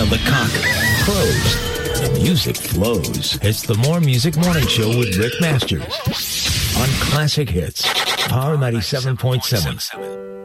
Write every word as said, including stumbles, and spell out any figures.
the cock crows. The music flows. It's the More Music Morning Show with Rick Masters on Classic Hits, Power ninety-seven point seven.